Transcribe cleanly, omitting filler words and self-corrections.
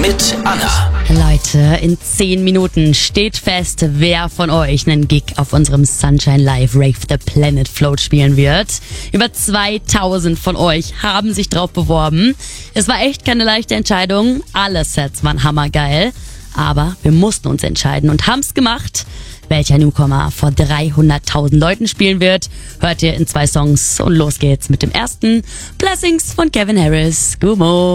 mit Anna. Leute, in 10 Minuten steht fest, wer von euch einen Gig auf unserem Sunshine Live Rave the Planet Float spielen wird. Über 2000 von euch haben sich drauf beworben. Es war echt keine leichte Entscheidung. Alle Sets waren hammergeil. Aber wir mussten uns entscheiden und haben's gemacht. Welcher Newcomer vor 300.000 Leuten spielen wird, hört ihr in 2 Songs. Und los geht's mit dem ersten. Blessings von Kevin Harris. Gummo.